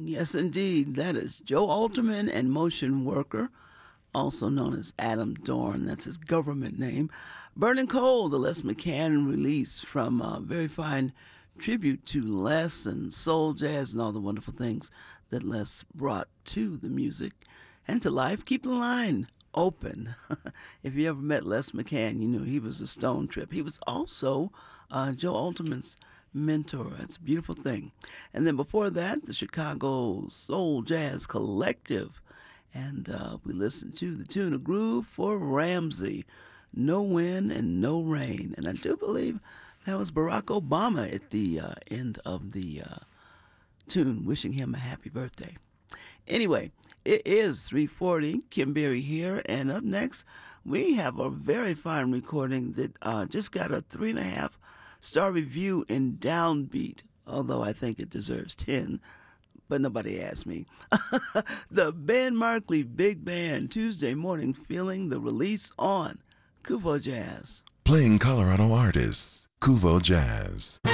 Yes, indeed. That is Joe Alterman and Motion Worker, also known as Adam Dorn. That's his government name. Burning Coal, the Les McCann release from a very fine tribute to Les and soul jazz and all the wonderful things that Les brought to the music and to life. Keep the line open. If you ever met Les McCann, you know he was a stone trip. He was also Joe Alterman's mentor. That's a beautiful thing. And then before that, the Chicago Soul Jazz Collective. And we listened to the tune of Groove for Ramsey, No Wind and No Rain. And I do believe that was Barack Obama at the end of the tune, wishing him a happy birthday. Anyway, it is 3:40. Kim Berry here. And up next, we have a very fine recording that just got a 3.5-star review in Downbeat, although I think it deserves 10. But nobody asked me. The Ben Markley Big Band, Tuesday morning, feeling the release on Kuvo Jazz. Playing Colorado artists, Kuvo Jazz.